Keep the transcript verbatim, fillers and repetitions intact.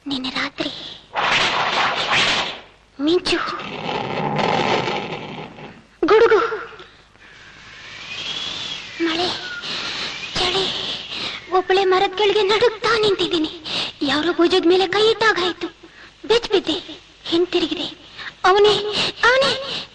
ನಿನ್ನೆ ರಾತ್ರಿ ಮಿಂಚು, ಗುಡುಗು, ಮಳೆ, ಚಳಿ. ಒಬ್ಬಳೆ ಮರದ ಕೆಳಗೆ ನಡುಗ್ತಾ ನಿಂತಿದ್ದೀನಿ. ಯಾರೋ ಭುಜದ ಮೇಲೆ ಕೈ ಇಟ್ಟಾಗಾಯ್ತು. ಬೆಚ್ಚ ಬಿದ್ದೆ, ಹಿಂತಿರುಗಿದೆ. ಅವನೇ ಅವನೇ